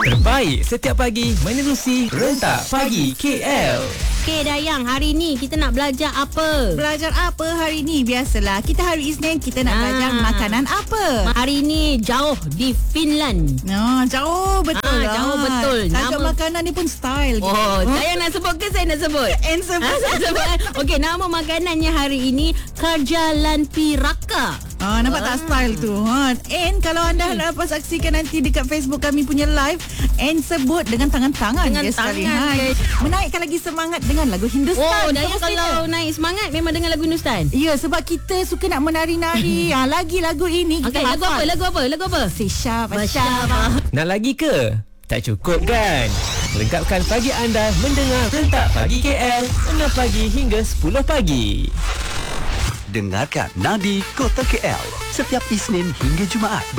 Terbaik setiap pagi menerusi Rentak Pagi KL. Okey Dayang, hari ni kita nak belajar apa? Belajar apa hari ni? Biasalah, kita hari Isnin kita nak belajar makanan apa? Hari ni jauh di Finland. Jauh betul lah. Jauh betul. Tajuk makanan ni pun style gitu. Dayang nak sebut ke saya nak sebut? Saya sebut. Okey, nama makanannya hari ini Karjalanpiraka. Nampak tak style tu? And kalau anda dapat saksikan nanti dekat Facebook kami punya live, and sebut dengan tangan-tangan. Dengan tangan. Menaikkan lagi semangat dengan lagu Hindustan. Dayang kalau naik semangat memang dengan lagu Hindustan. Ya, sebab kita suka nak menari-nari. Lagi lagu ini kita hafal. Lagu apa? Syabah. Nak lagi ke? Tak cukup kan? Lengkapkan pagi anda mendengar Rentak Pagi KL 6 pagi hingga 10 pagi. Dengarkan Nadi Kota KL setiap Isnin hingga Jumaat